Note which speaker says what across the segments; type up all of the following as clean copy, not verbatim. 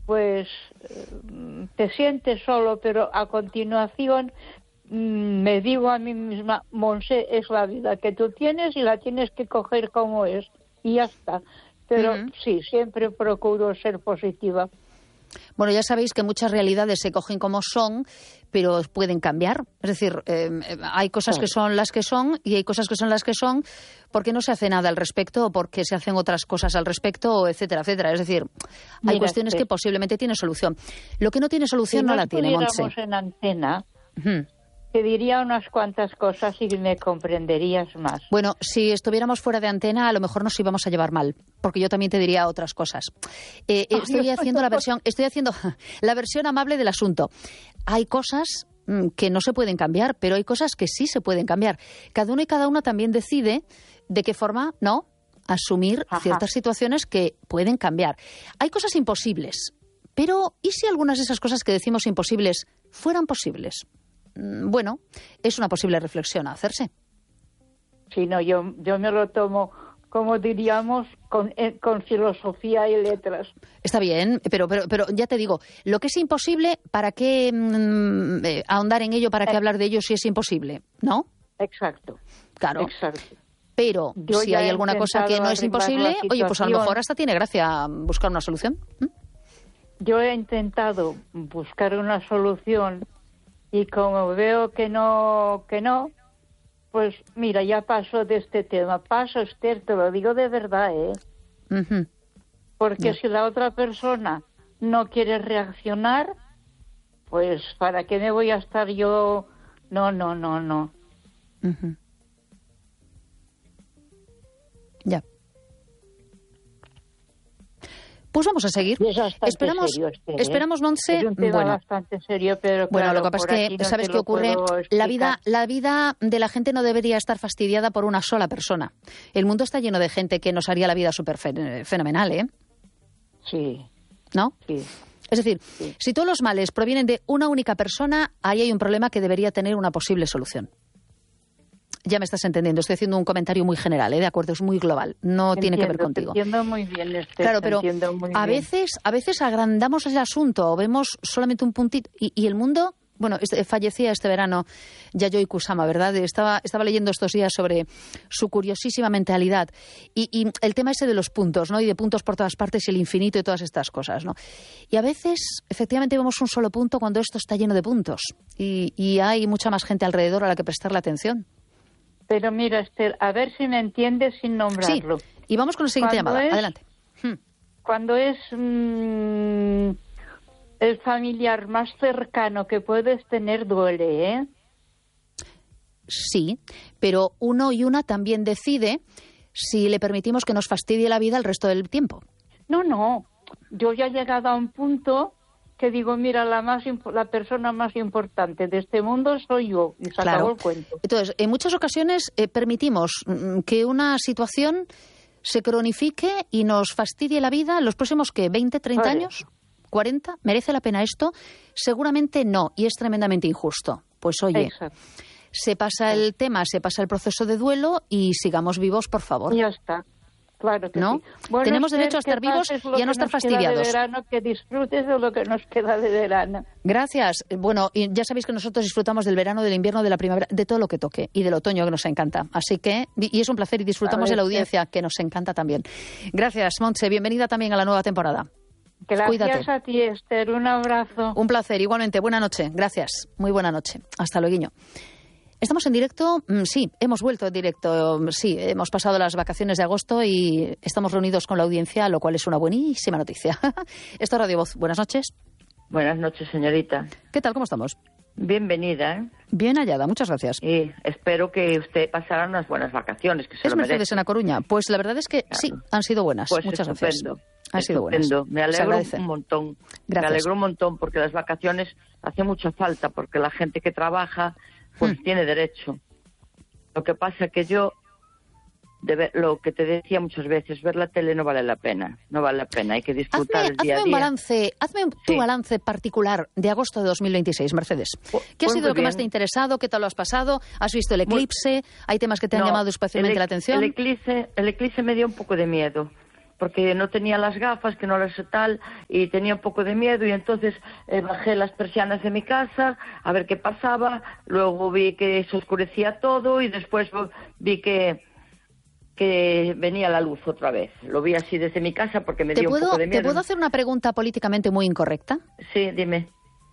Speaker 1: pues te sientes solo, pero a continuación me digo a mí misma, Montse, es la vida que tú tienes y la tienes que coger como es, y ya está. Pero sí, siempre procuro ser positiva.
Speaker 2: Bueno, ya sabéis que muchas realidades se cogen como son, pero pueden cambiar. Es decir, hay cosas que son las que son y hay cosas que son las que son porque no se hace nada al respecto o porque se hacen otras cosas al respecto, etcétera, etcétera. Es decir, hay cuestiones que posiblemente tienen solución. Lo que no tiene solución no la tiene, Montse.
Speaker 1: Si no estuviéramos en antena, te diría unas cuantas cosas y me comprenderías más.
Speaker 2: Bueno, si estuviéramos fuera de antena, a lo mejor nos íbamos a llevar mal, porque yo también te diría otras cosas. Estoy haciendo la versión amable del asunto. Hay cosas que no se pueden cambiar, pero hay cosas que sí se pueden cambiar. Cada uno y cada una también decide de qué forma, ¿no?, asumir ciertas situaciones que pueden cambiar. Hay cosas imposibles, pero ¿y si algunas de esas cosas que decimos imposibles fueran posibles? Bueno, es una posible reflexión a hacerse.
Speaker 1: Sí, no, yo me lo tomo, como diríamos, con filosofía y letras.
Speaker 2: Está bien, pero ya te digo, lo que es imposible, ¿para qué ahondar en ello? ¿Para qué hablar de ello si es imposible? ¿No?
Speaker 1: Exacto.
Speaker 2: Claro.
Speaker 1: Exacto.
Speaker 2: Pero si hay alguna cosa que no es imposible, oye, pues a lo mejor hasta tiene gracia buscar una solución.
Speaker 1: Yo he intentado buscar una solución y como veo que no, pues mira, ya paso de este tema. Paso, Esther, te lo digo de verdad, Porque si la otra persona no quiere reaccionar, pues ¿para qué me voy a estar yo? No.
Speaker 2: Ya. Pues vamos a seguir. Esperamos, Montse.
Speaker 1: Es un tema bastante serio, pero
Speaker 2: bueno,
Speaker 1: claro,
Speaker 2: lo que pasa es que, ¿sabes qué ocurre? La vida de la gente no debería estar fastidiada por una sola persona. El mundo está lleno de gente que nos haría la vida súper fenomenal, ¿eh?
Speaker 1: Sí.
Speaker 2: ¿No?
Speaker 1: Sí.
Speaker 2: Es decir, si todos los males provienen de una única persona, ahí hay un problema que debería tener una posible solución. Ya me estás entendiendo, estoy haciendo un comentario muy general, de acuerdo, es muy global, no tiene que ver contigo.
Speaker 1: Te entiendo muy bien, Esther,
Speaker 2: claro, pero a veces agrandamos el asunto o vemos solamente un puntito y el mundo. Bueno, fallecía este verano Yayoi Kusama, ¿verdad? Estaba leyendo estos días sobre su curiosísima mentalidad y el tema ese de los puntos, ¿no? Y de puntos por todas partes y el infinito y todas estas cosas, ¿no? Y a veces, efectivamente, vemos un solo punto cuando esto está lleno de puntos y hay mucha más gente alrededor a la que prestarle atención.
Speaker 1: Pero mira, Esther, a ver si me entiendes sin nombrarlo.
Speaker 2: Sí, y vamos con la siguiente llamada. Adelante.
Speaker 1: Cuando es el familiar más cercano que puedes tener, duele, ¿eh?
Speaker 2: Sí, pero uno y una también decide si le permitimos que nos fastidie la vida el resto del tiempo.
Speaker 1: No. Yo ya he llegado a un punto que digo, mira, la persona más importante de este mundo soy yo, y se acabó el cuento.
Speaker 2: Entonces, en muchas ocasiones permitimos que una situación se cronifique y nos fastidie la vida en los próximos, ¿qué? ¿20, 30 años? ¿40? ¿Merece la pena esto? Seguramente no, y es tremendamente injusto. Pues oye,
Speaker 1: exacto,
Speaker 2: se pasa el tema, se pasa el proceso de duelo y sigamos vivos, por favor.
Speaker 1: Ya está. Claro que
Speaker 2: ¿no?
Speaker 1: Sí. Bueno,
Speaker 2: tenemos derecho a estar vivos y a no estar fastidiados.
Speaker 1: Verano, que disfrutes de lo que nos queda de verano.
Speaker 2: Gracias. Bueno, y ya sabéis que nosotros disfrutamos del verano, del invierno, de la primavera, de todo lo que toque y del otoño, que nos encanta. Así que, y es un placer, y disfrutamos de la audiencia, que nos encanta también. Gracias, Montse. Bienvenida también a la nueva temporada.
Speaker 1: Gracias.
Speaker 2: Cuídate.
Speaker 1: A ti, Esther. Un abrazo.
Speaker 2: Un placer. Igualmente. Buena noche. Gracias. Muy buena noche. Hasta luego. ¿Estamos en directo? Sí, hemos vuelto en directo. Sí, hemos pasado las vacaciones de agosto y estamos reunidos con la audiencia, lo cual es una buenísima noticia. Esto es Radio Voz. Buenas noches.
Speaker 3: Buenas noches, señorita.
Speaker 2: ¿Qué tal? ¿Cómo estamos?
Speaker 3: Bienvenida, ¿eh?
Speaker 2: Bien hallada, muchas gracias.
Speaker 3: Y espero que usted pasara unas buenas vacaciones, que se
Speaker 2: ¿Es
Speaker 3: lo merece.
Speaker 2: Mercedes en A Coruña? Pues la verdad es que sí, han sido buenas.
Speaker 3: Pues
Speaker 2: muchas
Speaker 3: estupendo.
Speaker 2: Gracias. Han sido buenas.
Speaker 3: Me alegro un montón.
Speaker 2: Gracias.
Speaker 3: Me alegro un montón porque las vacaciones hace mucha falta, porque la gente que trabaja pues tiene derecho. Lo que pasa que yo, lo que te decía muchas veces, ver la tele no vale la pena. No vale la pena, hay que disfrutar el día a día.
Speaker 2: Hazme tu balance particular de agosto de 2026, Mercedes. ¿Qué ha sido lo que más te ha interesado? ¿Qué tal lo has pasado? ¿Has visto el eclipse? ¿Hay temas que te han llamado especialmente la atención?
Speaker 3: El eclipse me dio un poco de miedo, porque no tenía las gafas, que no las tal, y tenía un poco de miedo, y entonces bajé las persianas de mi casa a ver qué pasaba, luego vi que se oscurecía todo, y después vi que venía la luz otra vez. Lo vi así desde mi casa porque me dio un poco de miedo.
Speaker 2: ¿Te puedo hacer una pregunta políticamente muy incorrecta?
Speaker 3: Sí, dime.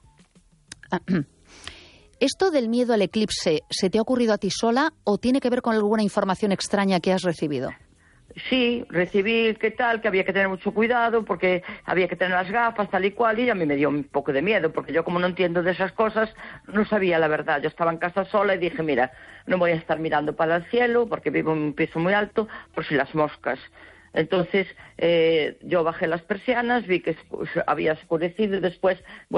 Speaker 2: ¿Esto del miedo al eclipse se te ha ocurrido a ti sola o tiene que ver con alguna información extraña que has recibido?
Speaker 3: Sí, recibí que había que tener mucho cuidado porque había que tener las gafas tal y cual, y a mí me dio un poco de miedo porque yo, como no entiendo de esas cosas, no sabía la verdad. Yo estaba en casa sola y dije, mira, no voy a estar mirando para el cielo porque vivo en un piso muy alto por si las moscas. Entonces yo bajé las persianas, vi que había oscurecido y después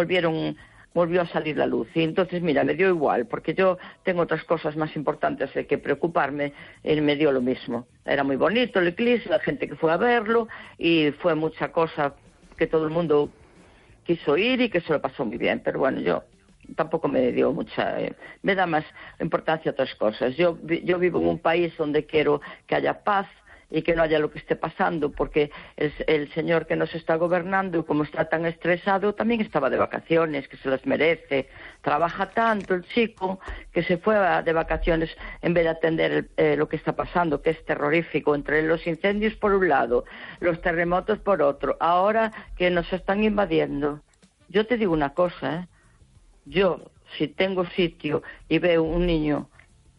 Speaker 3: volvió a salir la luz. Y entonces, mira, me dio igual, porque yo tengo otras cosas más importantes de que preocuparme, y me dio lo mismo. Era muy bonito el eclipse, la gente que fue a verlo, y fue mucha cosa que todo el mundo quiso ir y que se lo pasó muy bien. Pero bueno, yo tampoco me dio mucha... me da más importancia a otras cosas. Yo vivo en un país donde quiero que haya paz, y que no haya lo que esté pasando, porque el señor que nos está gobernando, como está tan estresado, también estaba de vacaciones, que se las merece. Trabaja tanto el chico que se fue de vacaciones en vez de atender lo que está pasando, que es terrorífico, entre los incendios por un lado, los terremotos por otro, ahora que nos están invadiendo. Yo te digo una cosa, yo, si tengo sitio y veo un niño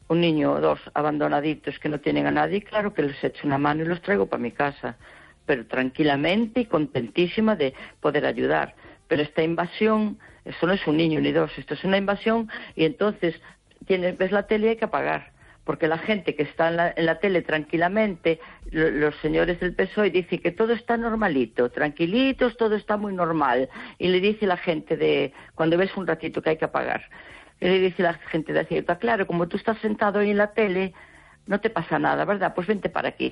Speaker 3: o dos abandonaditos que no tienen a nadie, claro que les echo una mano y los traigo para mi casa, pero tranquilamente y contentísima de poder ayudar. Pero esta invasión, esto no es un niño ni dos, esto es una invasión, y entonces ves la tele y hay que apagar, porque la gente que está en la tele tranquilamente, los señores del PSOE dicen que todo está normalito, tranquilitos, todo está muy normal, y le dice la gente cuando ves un ratito que hay que apagar, y le dice la gente de Ceuta, claro, como tú estás sentado ahí en la tele, no te pasa nada, ¿verdad? Pues vente para aquí.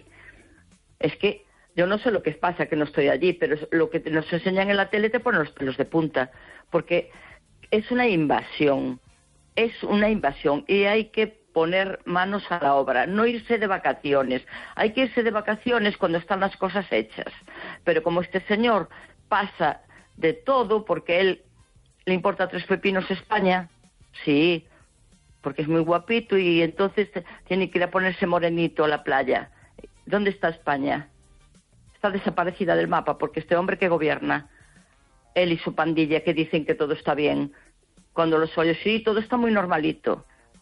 Speaker 3: Es que yo no sé lo que pasa, que no estoy allí, pero lo que nos enseñan en la tele te pone los pelos de punta, porque es una invasión, y hay que poner manos a la obra, no irse de vacaciones. Hay que irse de vacaciones cuando están las cosas hechas. Pero como este señor pasa de todo, porque él le importa tres pepinos España, sí, porque es muy guapito y entonces tiene que ir a ponerse morenito a la playa. ¿Dónde está España? Está desaparecida del mapa porque este hombre que gobierna, él y su pandilla, que dicen que todo está bien, cuando los oyes, sí, todo está muy normalito.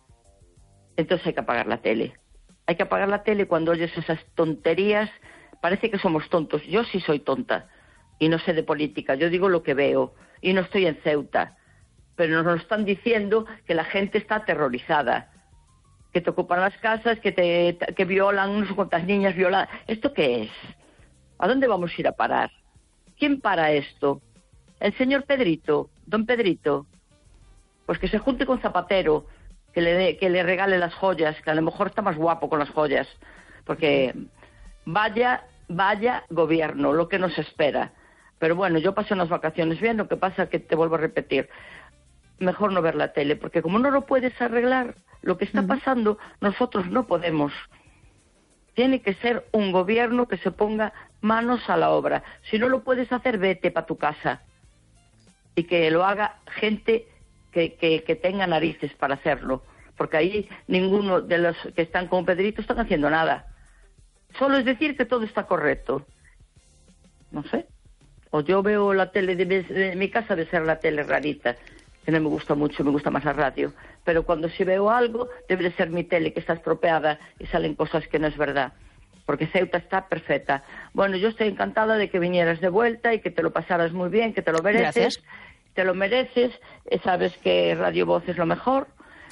Speaker 3: Entonces hay que apagar la tele. Hay que apagar la tele cuando oyes esas tonterías. Parece que somos tontos. Yo sí soy tonta y no sé de política. Yo digo lo que veo y no estoy en Ceuta. Pero nos están diciendo que la gente está aterrorizada, que te ocupan las casas, que violan, no sé cuántas niñas violan. ¿Esto qué es? ¿A dónde vamos a ir a parar? ¿Quién para esto? ¿El señor Pedrito? ¿Don Pedrito? Pues que se junte con Zapatero, que le regale las joyas, que a lo mejor está más guapo con las joyas. Porque vaya gobierno, lo que nos espera. Pero bueno, yo pasé unas vacaciones bien, lo que pasa es que te vuelvo a repetir, mejor no ver la tele, porque como no lo puedes arreglar, lo que está pasando, nosotros no podemos. Tiene que ser un gobierno que se ponga manos a la obra. Si no lo puedes hacer, vete para tu casa. Y que lo haga gente que tenga narices para hacerlo. Porque ahí ninguno de los que están con Pedrito están haciendo nada. Solo es decir que todo está correcto. No sé. O yo veo la tele de mi casa, debe ser la tele rarita, que no me gusta mucho, me gusta más la radio. Pero cuando sí veo algo, debe de ser mi tele, que está estropeada y salen cosas que no es verdad. Porque Ceuta está perfecta. Bueno, yo estoy encantada de que vinieras de vuelta y que te lo pasaras muy bien, que te lo mereces.
Speaker 2: Gracias.
Speaker 3: Te lo mereces. Sabes que Radio Voz es lo mejor.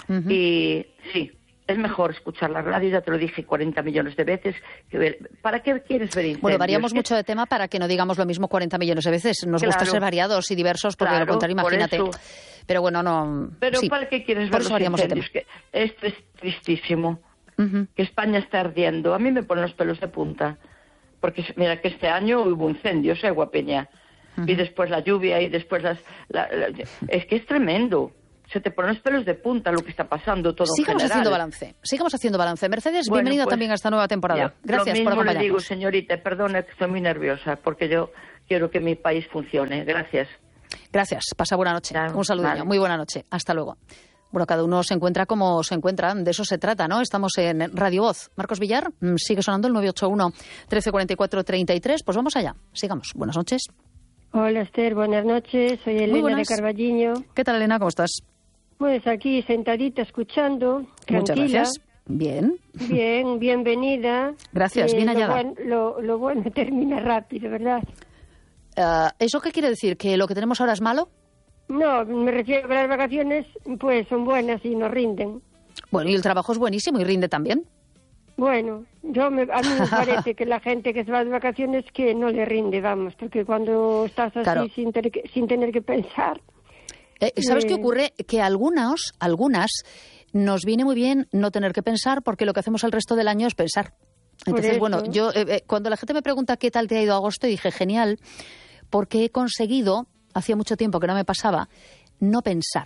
Speaker 3: Y sí, es mejor escuchar la radio, ya te lo dije 40 millones de veces. ¿Para qué quieres ver incendios?
Speaker 2: Bueno, variamos mucho de tema para que no digamos lo mismo 40 millones de veces. Nos gusta ser variados y diversos, porque de lo contrario, imagínate. Pero bueno, no...
Speaker 3: Pero sí, ¿para qué quieres ver los incendios? Que esto es tristísimo. Que España está ardiendo. A mí me ponen los pelos de punta. Porque mira que este año hubo incendios, Guapeña. Y después la lluvia y después es que es tremendo. se te ponen los pelos de punta lo que está pasando todo
Speaker 2: Sigamos
Speaker 3: en general.
Speaker 2: Sigamos haciendo balance. Mercedes,
Speaker 3: Bueno,
Speaker 2: bienvenida
Speaker 3: pues,
Speaker 2: también a esta nueva temporada.
Speaker 3: Ya,
Speaker 2: Gracias
Speaker 3: lo
Speaker 2: por
Speaker 3: mismo le
Speaker 2: acompañarnos.
Speaker 3: digo, señorita, perdone que estoy muy nerviosa, porque yo quiero que mi país funcione. Gracias.
Speaker 2: Gracias. Pasa buena noche.
Speaker 3: Ya,
Speaker 2: Un saludo.
Speaker 3: vale.
Speaker 2: Muy buena noche. Hasta luego. Bueno, cada uno se encuentra como se encuentra. De eso se trata, ¿no? Estamos en Radio Voz. Marcos Villar, sigue sonando el 981-1344-33. Pues vamos allá. Sigamos. Buenas noches.
Speaker 4: Hola, Esther. Buenas noches. Soy Elena de Carballiño.
Speaker 2: ¿Qué tal, Elena? ¿Cómo estás?
Speaker 4: Pues aquí sentadita escuchando,
Speaker 2: Muchas
Speaker 4: tranquila.
Speaker 2: gracias. Bien.
Speaker 4: Bien, bienvenida.
Speaker 2: Gracias, bien hallada.
Speaker 4: Lo bueno termina rápido, ¿verdad?
Speaker 2: ¿Eso qué quiere decir? ¿Que lo que tenemos ahora es malo?
Speaker 4: No, me refiero a que las vacaciones pues son buenas y nos rinden.
Speaker 2: Bueno, y el trabajo es buenísimo y rinde también.
Speaker 4: Bueno, a mí me parece que la gente que se va de vacaciones que no le rinde, vamos, porque cuando estás así
Speaker 2: Claro.
Speaker 4: sin tener que pensar...
Speaker 2: ¿Sabes qué ocurre? Que a algunas nos viene muy bien no tener que pensar porque lo que hacemos el resto del año es pensar. Entonces, bueno, yo cuando la gente me pregunta qué tal te ha ido agosto, dije, genial, porque he conseguido, hacía mucho tiempo que no me pasaba, no pensar.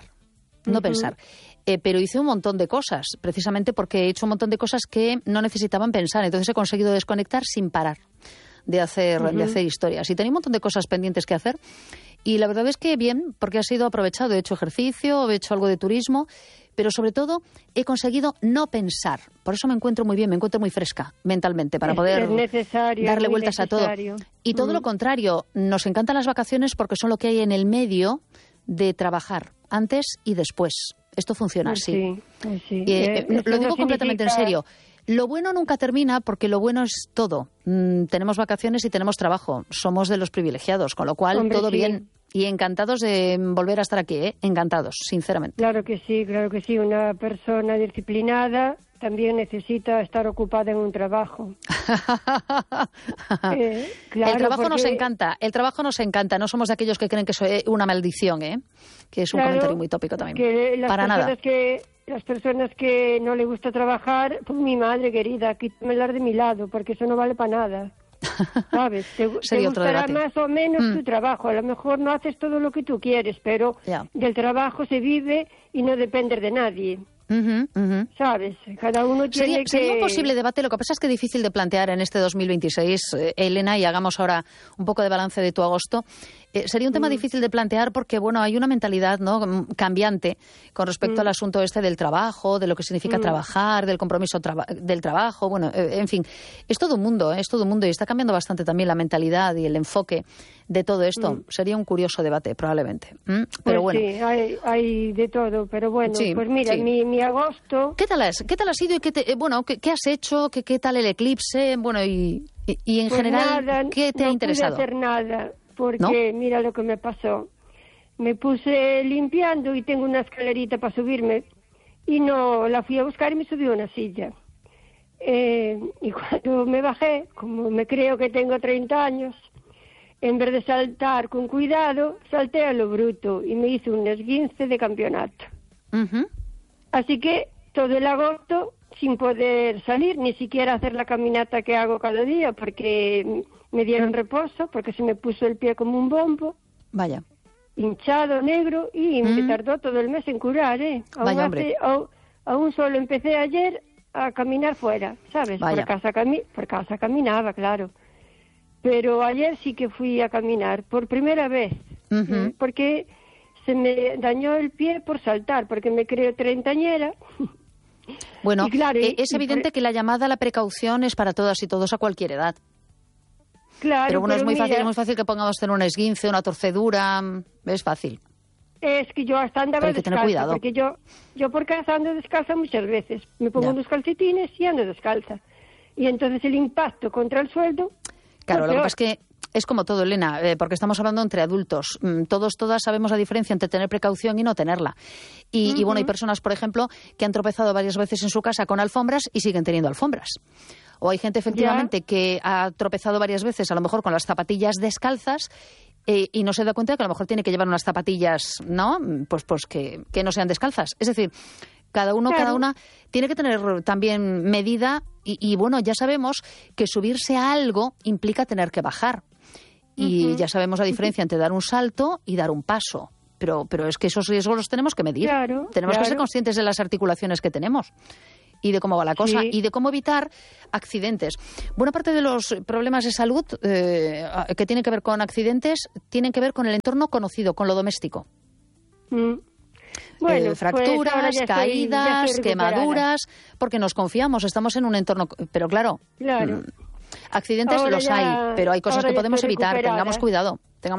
Speaker 2: Pero hice un montón de cosas, precisamente porque he hecho un montón de cosas que no necesitaban pensar. Entonces he conseguido desconectar sin parar de hacer historias. Y tenía un montón de cosas pendientes que hacer. Y la verdad es que bien, porque ha sido aprovechado. He hecho ejercicio, he hecho algo de turismo, pero sobre todo he conseguido no pensar. Por eso me encuentro muy bien, me encuentro muy fresca mentalmente para poder darle vueltas a todo. Y todo lo contrario, nos encantan las vacaciones porque son lo que hay en el medio de trabajar, antes y después. Esto funciona así.
Speaker 4: Sí.
Speaker 2: Lo digo completamente en serio. Lo bueno nunca termina porque lo bueno es todo. Tenemos vacaciones y tenemos trabajo. Somos de los privilegiados, con lo cual
Speaker 4: Hombre,
Speaker 2: todo
Speaker 4: sí.
Speaker 2: bien. Y encantados de volver a estar aquí, ¿eh? Encantados, sinceramente.
Speaker 4: Claro que sí. Una persona disciplinada también necesita estar ocupada en un trabajo.
Speaker 2: Claro, el trabajo nos encanta, no somos de aquellos que creen que es una maldición, ¿eh? Que es un comentario muy tópico también.
Speaker 4: Que
Speaker 2: Para nada.
Speaker 4: Las personas que no les gusta trabajar, pues mi madre querida, quítamelas de mi lado, porque eso no vale para nada. ¿Sabes? Te gustará más o menos tu trabajo. A lo mejor no haces todo lo que tú quieres, pero del trabajo se vive y no dependes de nadie. ¿Sabes? Cada uno tiene que...
Speaker 2: Sería un posible debate, lo que pasa es que es difícil de plantear en este 2026, Elena, y hagamos ahora un poco de balance de tu agosto. Sería un tema difícil de plantear porque, bueno, hay una mentalidad, ¿no?, cambiante con respecto al asunto este del trabajo, de lo que significa trabajar, del compromiso del trabajo, bueno, en fin, es todo un mundo y está cambiando bastante también la mentalidad y el enfoque de todo esto. Sería un curioso debate, probablemente. Pero bueno.
Speaker 4: Sí, hay de todo, pero bueno, pues mira, mi agosto...
Speaker 2: ¿Qué tal ha sido y qué has hecho? ¿Qué tal el eclipse? Bueno, y en
Speaker 4: pues
Speaker 2: general,
Speaker 4: nada,
Speaker 2: ¿qué te ha interesado?
Speaker 4: No pude hacer nada, porque mira lo que me pasó. Me puse limpiando y tengo una escalerita para subirme y no la fui a buscar y me subí a una silla. Y cuando me bajé, como me creo que tengo 30 años, en vez de saltar con cuidado, salté a lo bruto y me hice un esguince de campeonato. Así que todo el agosto sin poder salir, ni siquiera hacer la caminata que hago cada día, porque me dieron reposo, porque se me puso el pie como un bombo.
Speaker 2: Vaya.
Speaker 4: Hinchado, negro, y me tardó todo el mes en curar, ¿eh?
Speaker 2: Vaya, hombre.
Speaker 4: Aún solo empecé ayer a caminar fuera, ¿sabes?
Speaker 2: Vaya.
Speaker 4: Por casa caminaba, claro. Pero ayer sí que fui a caminar, por primera vez, porque se me dañó el pie por saltar, porque me creo treintañera.
Speaker 2: Bueno,
Speaker 4: claro,
Speaker 2: es evidente que la llamada a la precaución es para todas y todos a cualquier edad.
Speaker 4: Claro,
Speaker 2: pero bueno, es muy
Speaker 4: mira,
Speaker 2: fácil que pongamos tener un esguince, una torcedura, es fácil.
Speaker 4: Es que yo hasta andaba descalza, porque yo por casa ando descalza muchas veces. Me pongo unos calcetines y ando descalza. Y entonces el impacto contra el suelo...
Speaker 2: Claro, lo que pasa es que es como todo, Elena, porque estamos hablando entre adultos. Todas sabemos la diferencia entre tener precaución y no tenerla. Y bueno, hay personas, por ejemplo, que han tropezado varias veces en su casa con alfombras y siguen teniendo alfombras. O hay gente, efectivamente, que ha tropezado varias veces, a lo mejor con las zapatillas descalzas, y no se da cuenta que a lo mejor tiene que llevar unas zapatillas, ¿no? Pues que no sean descalzas. Es decir, cada una tiene que tener también medida y bueno, ya sabemos que subirse a algo implica tener que bajar. Y ya sabemos la diferencia entre dar un salto y dar un paso. pero es que esos riesgos los tenemos que medir.
Speaker 4: Claro,
Speaker 2: tenemos que ser conscientes de las articulaciones que tenemos y de cómo va la cosa y de cómo evitar accidentes. Buena parte de los problemas de salud que tienen que ver con accidentes tienen que ver con el entorno conocido, con lo doméstico.
Speaker 4: Bueno,
Speaker 2: fracturas,
Speaker 4: pues
Speaker 2: caídas, quemaduras, porque nos confiamos, estamos en un entorno... Pero claro. Accidentes
Speaker 4: ahora
Speaker 2: los hay, pero hay cosas que podemos evitar. Tengamos cuidado.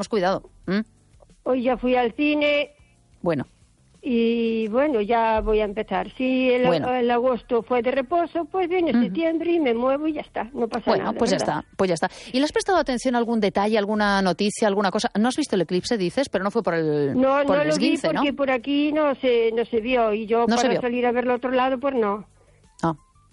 Speaker 4: Hoy ya fui al cine.
Speaker 2: Bueno.
Speaker 4: Y bueno, ya voy a empezar. Si el agosto fue de reposo, pues viene septiembre y me muevo y ya está. No pasa nada.
Speaker 2: Bueno, pues ya está. ¿Y le has prestado atención a algún detalle, alguna noticia, alguna cosa? ¿No has visto el eclipse, dices? Pero no fue por el
Speaker 4: No
Speaker 2: por el
Speaker 4: lo vi
Speaker 2: esguince,
Speaker 4: porque por aquí no se vio. Y yo para salir a verlo al otro lado, pues no.
Speaker 2: Ah.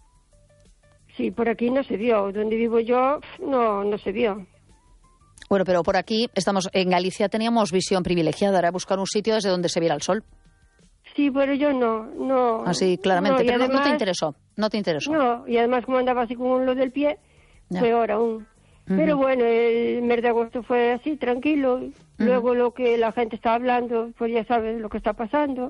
Speaker 4: Sí, por aquí no se vio. Donde vivo yo, no se vio.
Speaker 2: Bueno, pero por aquí, en Galicia teníamos visión privilegiada. Era buscar un sitio desde donde se viera el sol.
Speaker 4: Sí, pero yo no.
Speaker 2: Así, claramente. Pero además, no te interesó.
Speaker 4: No, y además como andaba así con lo del pie, peor aún. Pero bueno, el mes de agosto fue así, tranquilo. Luego lo que la gente está hablando, pues ya sabes lo que está pasando.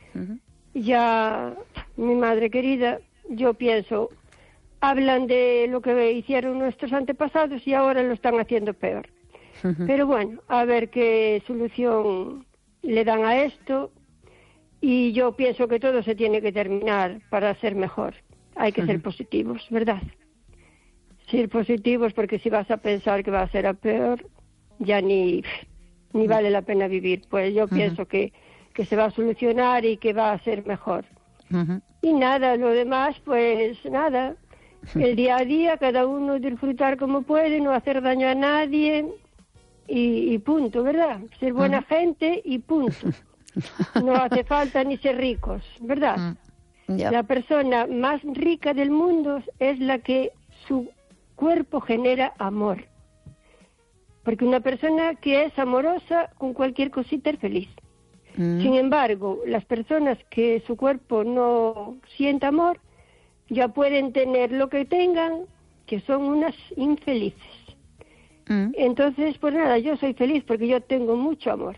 Speaker 4: Ya, mi madre querida, yo pienso, hablan de lo que hicieron nuestros antepasados y ahora lo están haciendo peor. Pero bueno, a ver qué solución le dan a esto. Y yo pienso que todo se tiene que terminar para ser mejor. Hay que ser positivos, ¿verdad? Ser positivos, porque si vas a pensar que va a ser a peor, ya ni vale la pena vivir. Pues yo pienso que se va a solucionar y que va a ser mejor. Y nada, lo demás, pues nada. El día a día, cada uno disfrutar como puede, no hacer daño a nadie y punto, ¿verdad? Ser buena gente y punto. No hace falta ni ser ricos, ¿verdad? La persona más rica del mundo es la que su cuerpo genera amor. Porque una persona que es amorosa con cualquier cosita es feliz. Sin embargo, las personas que su cuerpo no siente amor ya pueden tener lo que tengan, que son unas infelices. Entonces, pues nada, yo soy feliz porque yo tengo mucho amor.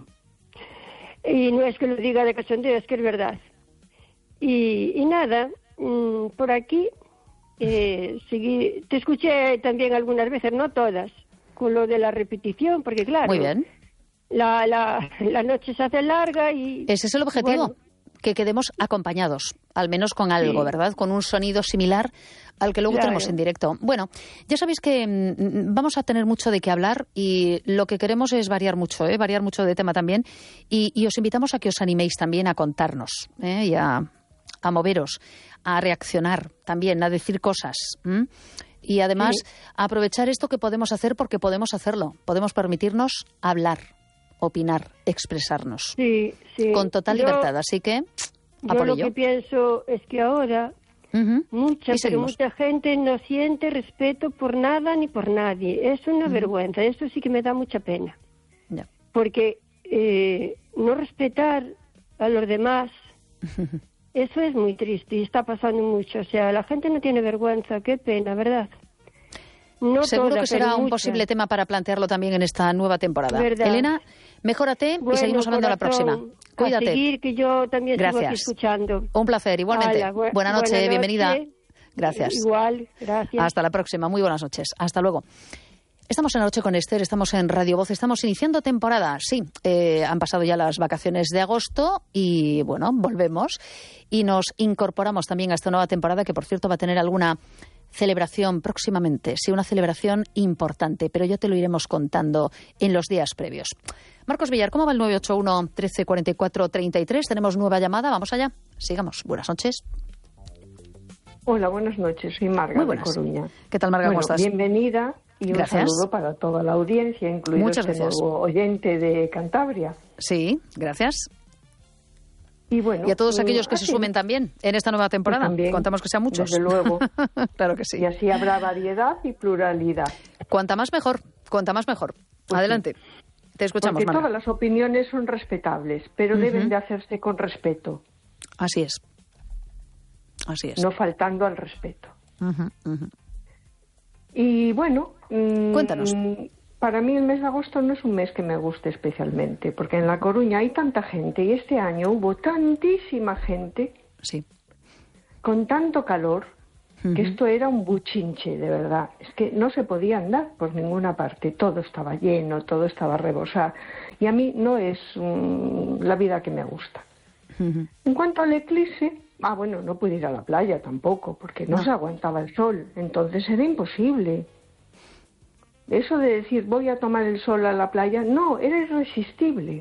Speaker 4: Y no es que lo diga de cachondeo, es que es verdad. Y nada, por aquí, te escuché también algunas veces, no todas, con lo de la repetición, porque claro,
Speaker 2: muy bien.
Speaker 4: La noche se hace larga y... Ese
Speaker 2: es el objetivo, que quedemos acompañados, al menos con algo, ¿verdad? Con un sonido similar al que luego tenemos en directo. Bueno, ya sabéis que vamos a tener mucho de qué hablar y lo que queremos es variar mucho de tema también y os invitamos a que os animéis también a contarnos y a moveros, a reaccionar también, a decir cosas y además a aprovechar esto que podemos hacer porque podemos hacerlo, podemos permitirnos hablar, opinar, expresarnos con total libertad, así que a por ello.
Speaker 4: Yo lo que pienso es que ahora mucha gente no siente respeto por nada ni por nadie. Es una vergüenza, eso sí que me da mucha pena. Porque no respetar a los demás, eso es muy triste y está pasando mucho. O sea, la gente no tiene vergüenza, qué pena, ¿verdad? No
Speaker 2: seguro
Speaker 4: toda,
Speaker 2: que será un
Speaker 4: mucha.
Speaker 2: Posible tema para plantearlo también en esta nueva temporada.
Speaker 4: ¿Verdad?
Speaker 2: Elena, mejórate y seguimos hablando la próxima. Cuídate.
Speaker 4: A seguir, que yo también sigo aquí escuchando.
Speaker 2: Un placer, igualmente. Buenas noches, bienvenida. Gracias.
Speaker 4: Igual, gracias.
Speaker 2: Hasta la próxima, muy buenas noches. Hasta luego. Estamos en La Noche con Esther, estamos en Radio Voz, estamos iniciando temporada. Sí, han pasado ya las vacaciones de agosto y, bueno, volvemos y nos incorporamos también a esta nueva temporada que, por cierto, va a tener alguna celebración próximamente. Sí, una celebración importante, pero ya te lo iremos contando en los días previos. Marcos Villar, ¿cómo va el 981 13 44 33? Tenemos nueva llamada, vamos allá. Sigamos. Buenas noches.
Speaker 5: Hola, buenas noches. Soy Marga de Coruña.
Speaker 2: ¿Qué tal, Marga? ¿Cómo estás?
Speaker 5: Bienvenida y un saludo para toda la audiencia, incluido este nuevo oyente de Cantabria.
Speaker 2: Sí, gracias.
Speaker 5: Y bueno,
Speaker 2: y a todos aquellos que se sumen también en esta nueva temporada. También, contamos que sean muchos.
Speaker 5: Desde luego.
Speaker 2: Claro que sí.
Speaker 5: Y así habrá variedad y pluralidad.
Speaker 2: Cuanta más mejor, cuanta más mejor. Pues adelante. Sí. Te escuchamos,
Speaker 5: Porque todas las opiniones son respetables, pero deben de hacerse con respeto.
Speaker 2: Así es. Así es.
Speaker 5: No faltando al respeto. Y bueno...
Speaker 2: Cuéntanos.
Speaker 5: para mí el mes de agosto no es un mes que me guste especialmente, porque en La Coruña hay tanta gente y este año hubo tantísima gente,
Speaker 2: sí,
Speaker 5: con tanto calor, que esto era un buchinche, de verdad. Es que no se podía andar por ninguna parte, todo estaba lleno, todo estaba rebosado. Y a mí no es la vida que me gusta. En cuanto al eclipse, bueno, no pude ir a la playa tampoco, porque no se aguantaba el sol, entonces era imposible. Eso de decir, voy a tomar el sol a la playa, no, era irresistible.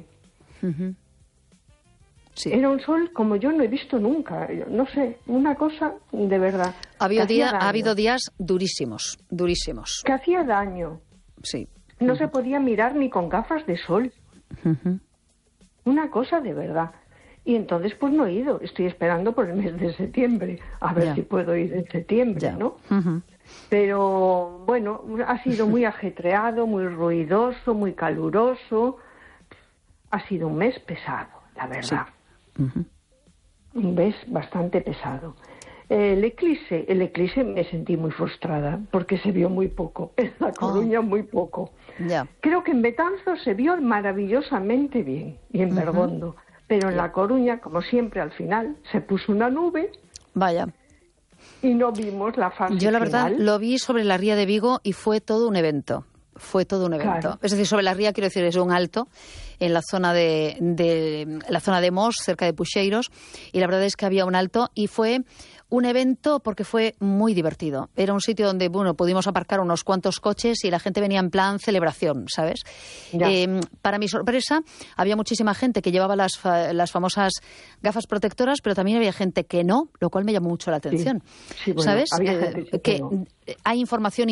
Speaker 5: Sí. Era un sol como yo no he visto nunca, no sé, una cosa de verdad.
Speaker 2: Ha habido días durísimos.
Speaker 5: Que hacía daño.
Speaker 2: Sí.
Speaker 5: No se podía mirar ni con gafas de sol. Una cosa de verdad. Y entonces pues no he ido, estoy esperando por el mes de septiembre, a ver si puedo ir en septiembre, ¿no? Pero bueno, ha sido muy ajetreado, muy ruidoso, muy caluroso. Ha sido un mes pesado, la verdad. Sí. Un mes bastante pesado. El eclipse me sentí muy frustrada porque se vio muy poco. En La Coruña muy poco. Creo que en Betanzos se vio maravillosamente bien y en Bergondo. Pero en La Coruña, como siempre, al final se puso una nube.
Speaker 2: Vaya.
Speaker 5: Y no vimos la fase final.
Speaker 2: Yo la verdad lo vi sobre la ría de Vigo y fue todo un evento. Claro. Es decir, sobre la ría, quiero decir, es un alto en la zona de Mos, cerca de Puxeiros, y la verdad es que había un alto y fue un evento porque fue muy divertido. Era un sitio donde, pudimos aparcar unos cuantos coches y la gente venía en plan celebración, ¿sabes? Para mi sorpresa, había muchísima gente que llevaba las famosas gafas protectoras, pero también había gente que no, lo cual me llamó mucho la atención.
Speaker 5: Sí, bueno,
Speaker 2: ¿sabes?
Speaker 5: Que
Speaker 2: hay información,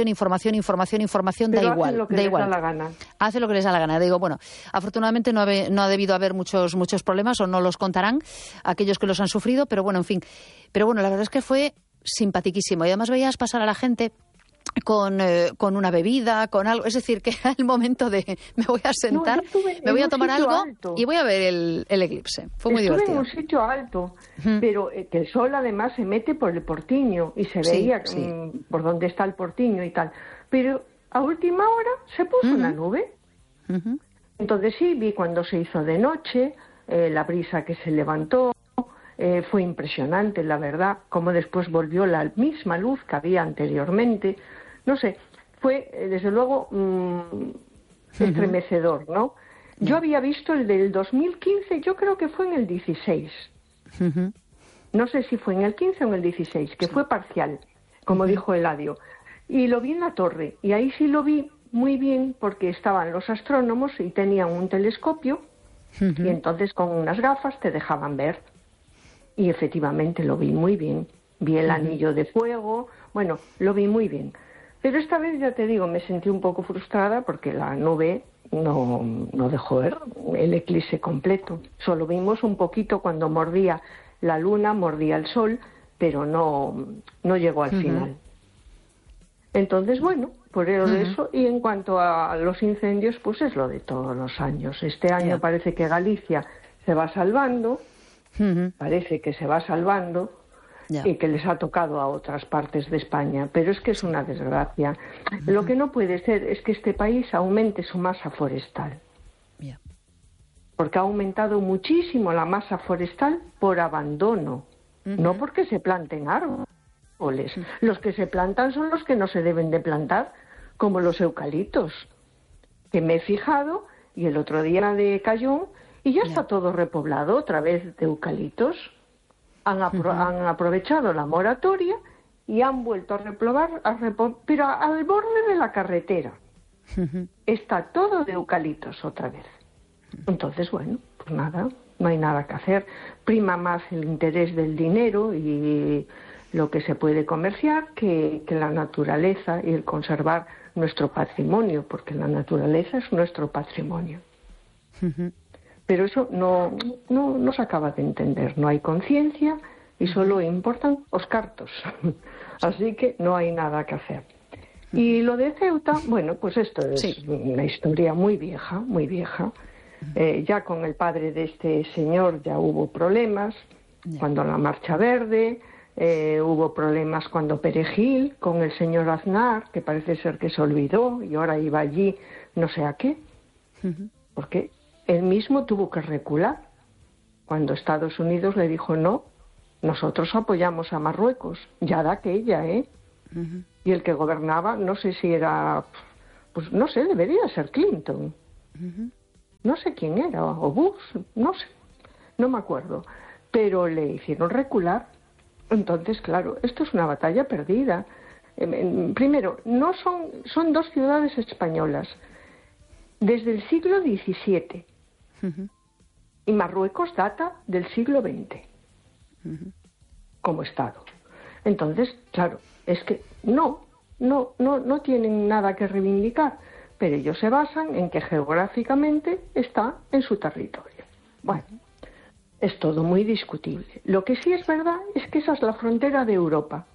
Speaker 5: pero
Speaker 2: da igual.
Speaker 5: Hacen lo que les da la gana.
Speaker 2: Hace lo que les da la gana. Digo, afortunadamente no ha debido haber muchos problemas, o no los contarán aquellos que los han sufrido, pero bueno, en fin. Pero bueno, la verdad es que fue simpaticísimo. Y además veías pasar a la gente con una bebida, con algo. Es decir, que era el momento de me voy a sentar, me voy a tomar algo alto. Y voy a ver el eclipse. Fue muy divertido.
Speaker 5: Estuve en un sitio alto, pero que el sol además se mete por el Portiño y se veía por dónde está el Portiño y tal. Pero a última hora se puso una nube. Entonces sí, vi cuando se hizo de noche, la brisa que se levantó. Fue impresionante, la verdad, como después volvió la misma luz que había anteriormente. No sé, fue desde luego estremecedor, ¿no? Yo había visto el del 2015, yo creo que fue en el 16. No sé si fue en el 15 o en el 16, que fue parcial, como dijo Eladio. Y lo vi en la torre, y ahí sí lo vi muy bien porque estaban los astrónomos y tenían un telescopio, y entonces con unas gafas te dejaban ver. Y efectivamente lo vi muy bien. Vi el anillo de fuego, lo vi muy bien. Pero esta vez, ya te digo, me sentí un poco frustrada porque la nube no dejó ver el eclipse completo. Solo vimos un poquito cuando mordía la luna, mordía el sol, pero no llegó al final. Entonces, por eso. Y en cuanto a los incendios, pues es lo de todos los años. Este año parece que Galicia se va salvando. Parece que se va salvando y que les ha tocado a otras partes de España, pero es que es una desgracia. Lo que no puede ser es que este país aumente su masa forestal, porque ha aumentado muchísimo la masa forestal por abandono, no porque se planten árboles. Los que se plantan son los que no se deben de plantar, como los eucaliptos, que me he fijado, y el otro día de Cayón, y ya está todo repoblado otra vez de eucaliptos. Han aprovechado la moratoria y han vuelto a repoblar, pero al borde de la carretera. Está todo de eucaliptos otra vez. Entonces, pues nada, no hay nada que hacer. Prima más el interés del dinero y lo que se puede comerciar que la naturaleza y el conservar nuestro patrimonio, porque la naturaleza es nuestro patrimonio. Pero eso no se acaba de entender. No hay conciencia y solo importan los cartos. Así que no hay nada que hacer. Y lo de Ceuta, pues esto es una historia muy vieja, muy vieja. Ya con el padre de este señor ya hubo problemas. Cuando la Marcha Verde, Hubo problemas cuando Perejil con el señor Aznar, que parece ser que se olvidó y ahora iba allí no sé a qué, porque él mismo tuvo que recular cuando Estados Unidos le dijo no, nosotros apoyamos a Marruecos, ya de aquella, y el que gobernaba, no sé si era, pues no sé, debería ser Clinton, no sé quién era, o Bush, no sé, no me acuerdo, pero le hicieron recular. Entonces, claro, esto es una batalla perdida. Primero, son dos ciudades españolas desde el siglo XVII y Marruecos data del siglo XX como Estado. Entonces, claro, es que no tienen nada que reivindicar, pero ellos se basan en que geográficamente está en su territorio. Bueno, es todo muy discutible. Lo que sí es verdad es que esa es la frontera de Europa.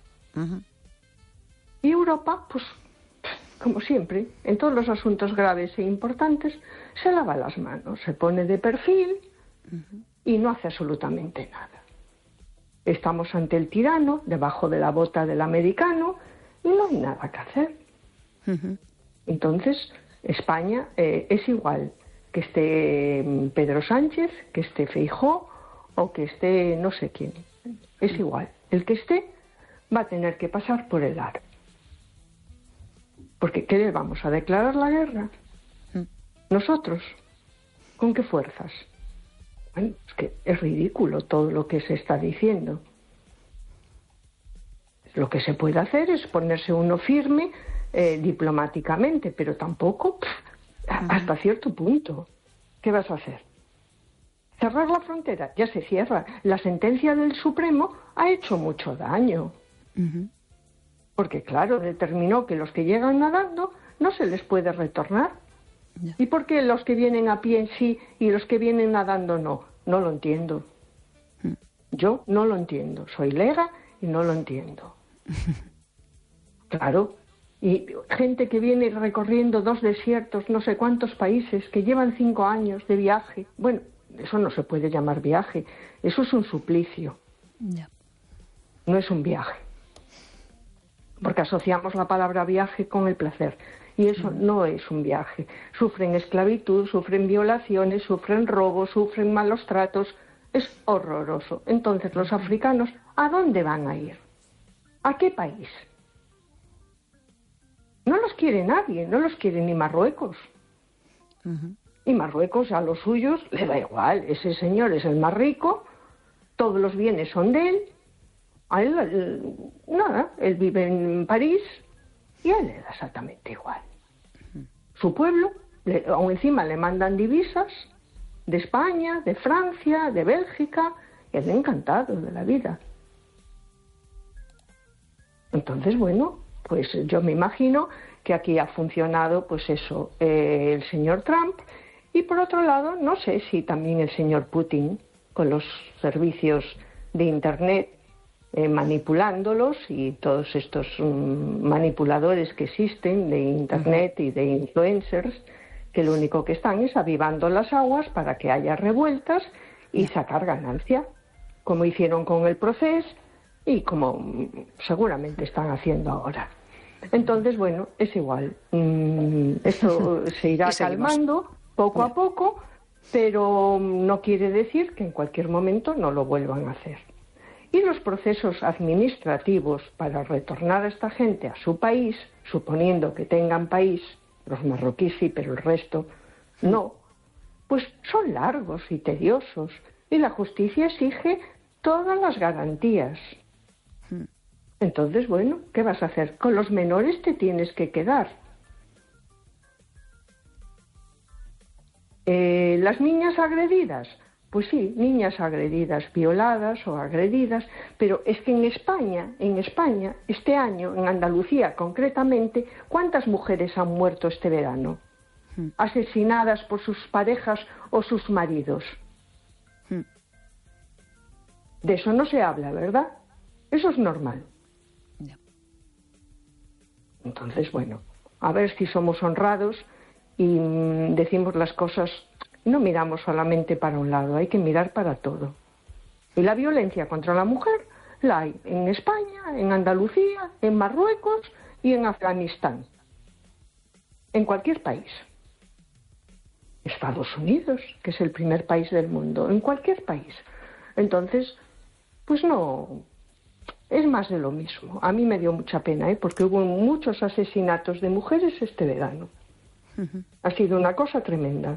Speaker 5: Y Europa, pues, como siempre, en todos los asuntos graves e importantes, se lava las manos, se pone de perfil y no hace absolutamente nada. Estamos ante el tirano, debajo de la bota del americano, y no hay nada que hacer. Entonces, España es igual que esté Pedro Sánchez, que esté Feijóo o que esté no sé quién. Es igual. El que esté va a tener que pasar por el aro. Porque ¿qué le vamos a declarar la guerra? ¿Nosotros? ¿Con qué fuerzas? Bueno, es que es ridículo todo lo que se está diciendo. Lo que se puede hacer es ponerse uno firme diplomáticamente, pero tampoco hasta cierto punto. ¿Qué vas a hacer? ¿Cerrar la frontera? Ya se cierra. La sentencia del Supremo ha hecho mucho daño. Porque, claro, determinó que los que llegan nadando no se les puede retornar. ¿Y por qué los que vienen a pie sí y los que vienen nadando no? No lo entiendo. Yo no lo entiendo. Soy lega y no lo entiendo. Claro. Y gente que viene recorriendo 2 desiertos, no sé cuántos países, que llevan 5 años de viaje. Bueno, eso no se puede llamar viaje. Eso es un suplicio. No es un viaje. Porque asociamos la palabra viaje con el placer. Y eso no es un viaje. Sufren esclavitud, sufren violaciones, sufren robos, sufren malos tratos. Es horroroso. Entonces, los africanos, ¿a dónde van a ir? ¿A qué país? No los quiere nadie, no los quiere ni Marruecos. Y Marruecos a los suyos le da igual. Ese señor es el más rico, todos los bienes son de él. A él, nada, él vive en París y a él le da exactamente igual. Su pueblo, aún encima le mandan divisas de España, de Francia, de Bélgica, y él encantado de la vida. Entonces, bueno, pues yo me imagino que aquí ha funcionado, pues eso, el señor Trump, y por otro lado, no sé si también el señor Putin, con los servicios de Internet, manipulándolos, y todos estos manipuladores que existen de Internet y de influencers, que lo único que están es avivando las aguas para que haya revueltas y sacar ganancia, como hicieron con el Procés y como seguramente están haciendo ahora. Entonces, bueno, es igual. Esto se irá calmando poco a poco, pero no quiere decir que en cualquier momento no lo vuelvan a hacer. Y los procesos administrativos para retornar a esta gente a su país, suponiendo que tengan país, los marroquíes sí, pero el resto no, pues son largos y tediosos. Y la justicia exige todas las garantías. Entonces, bueno, ¿qué vas a hacer? Con los menores te tienes que quedar. ¿Las niñas agredidas? Pues sí, niñas agredidas, violadas o agredidas, pero es que en España, este año, en Andalucía concretamente, ¿cuántas mujeres han muerto este verano? Asesinadas por sus parejas o sus maridos. De eso no se habla, ¿verdad? Eso es normal. Entonces, bueno, a ver si somos honrados y decimos las cosas. No miramos solamente para un lado, hay que mirar para todo. Y la violencia contra la mujer la hay en España, en Andalucía, en Marruecos y en Afganistán. En cualquier país. Estados Unidos, que es el primer país del mundo, en cualquier país. Entonces, pues no, es más de lo mismo. A mí me dio mucha pena, porque hubo muchos asesinatos de mujeres este verano. Ha sido una cosa tremenda.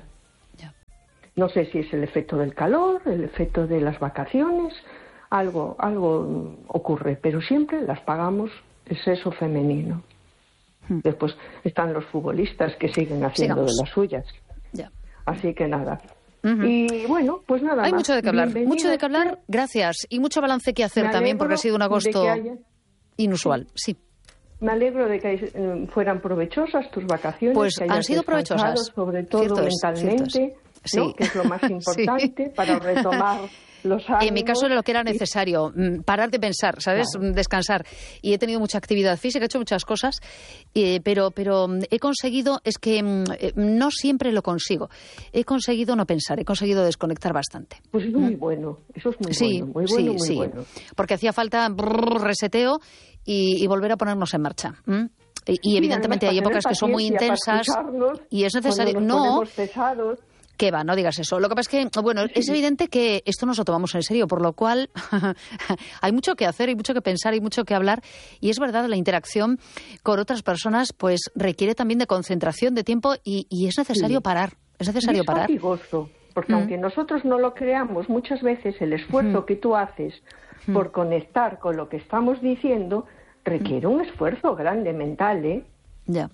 Speaker 5: No sé si es el efecto del calor, el efecto de las vacaciones, algo ocurre, pero siempre las pagamos el sexo femenino. Después están los futbolistas que siguen haciendo de las suyas. Así que nada. Y bueno, pues nada.
Speaker 2: Hay
Speaker 5: más.
Speaker 2: Mucho de qué hablar, gracias. Y mucho balance que hacer también, porque ha sido un agosto inusual. Sí.
Speaker 5: Me alegro de que fueran provechosas tus vacaciones.
Speaker 2: Pues
Speaker 5: que
Speaker 2: han sido provechosas.
Speaker 5: Sobre todo mentalmente, ¿no? Que es lo más importante para retomar los ánimos.
Speaker 2: En mi caso era lo que era necesario, parar de pensar, ¿sabes? Claro. Descansar. Y he tenido mucha actividad física, he hecho muchas cosas, pero he conseguido, es que no siempre lo consigo. He conseguido no pensar, he conseguido desconectar bastante.
Speaker 5: Pues es muy bueno, eso es muy bueno, muy bueno.
Speaker 2: Porque hacía falta reseteo y volver a ponernos en marcha. Y evidentemente hay épocas que son muy intensas y es necesario. No. ¿Qué va? No digas eso. Lo que pasa es que, bueno, es evidente que esto nos lo tomamos en serio, por lo cual hay mucho que hacer, hay mucho que pensar, hay mucho que hablar. Y es verdad, la interacción con otras personas pues requiere también de concentración, de tiempo y es necesario parar. Es necesario parar.
Speaker 5: Es fatigoso, porque aunque nosotros no lo creamos, muchas veces el esfuerzo que tú haces por conectar con lo que estamos diciendo requiere un esfuerzo grande mental, ¿eh?
Speaker 2: Ya.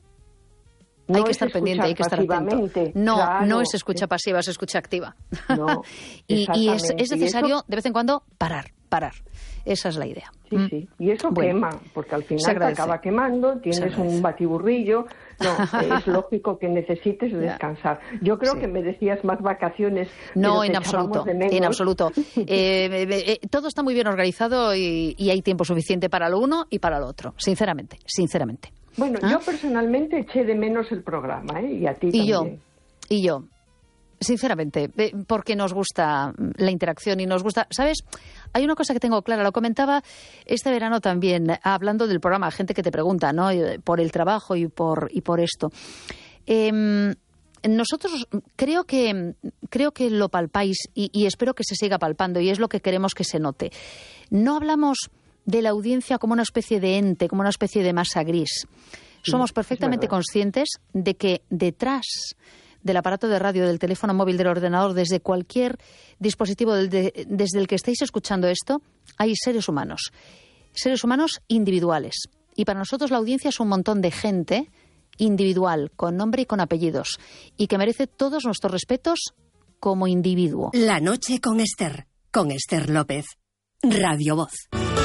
Speaker 5: No
Speaker 2: hay que estar pendiente, hay que estar atento. No es escucha pasiva, es escucha activa.
Speaker 5: No,
Speaker 2: y es necesario de vez en cuando parar. Esa es la idea.
Speaker 5: Sí. Y eso quema, porque al final te acaba quemando, tienes un batiburrillo. No, es lógico que necesites descansar. Yo creo que merecías más vacaciones.
Speaker 2: No, en absoluto. Todo está muy bien organizado y hay tiempo suficiente para lo uno y para lo otro, sinceramente.
Speaker 5: Bueno, yo personalmente eché de menos el programa, y a ti también.
Speaker 2: Y yo, sinceramente, porque nos gusta la interacción y nos gusta, ¿sabes? Hay una cosa que tengo clara, lo comentaba este verano también, hablando del programa, gente que te pregunta, ¿no? Por el trabajo y por esto. Nosotros creo que lo palpáis y espero que se siga palpando y es lo que queremos que se note. No hablamos de la audiencia como una especie de ente, como una especie de masa gris. Somos perfectamente conscientes de que detrás del aparato de radio, del teléfono móvil, del ordenador, desde cualquier dispositivo desde el que estéis escuchando esto, hay seres humanos individuales. Y para nosotros la audiencia es un montón de gente individual, con nombre y con apellidos, y que merece todos nuestros respetos como individuo.
Speaker 6: La noche con Esther López, Radio Voz.